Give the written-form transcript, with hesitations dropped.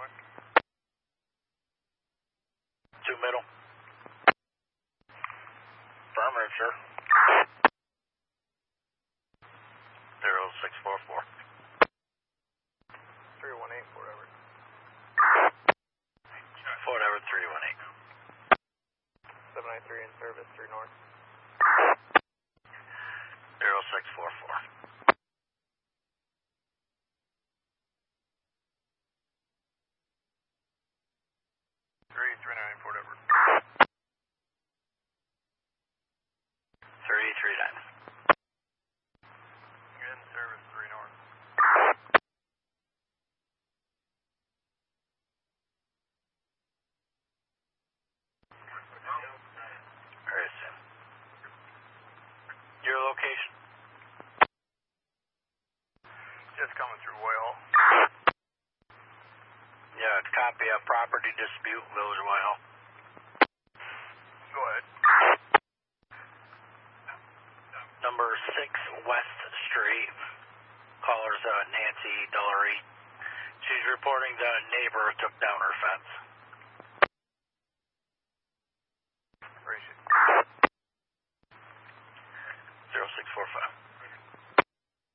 North. 2 middle. Affirmative, sir. 0644. 318, Fort Everett. Fort Everett 318. 793 in service, 3 North. 0644. 339 Fort Everett. 339. In service, 3 North. Very soon. Your location? Just coming through Whale. Yeah, copy of property dispute, Village of Whitehall. Go ahead. Number 6 West Street. Caller's Nancy Dullery. She's reporting that a neighbor took down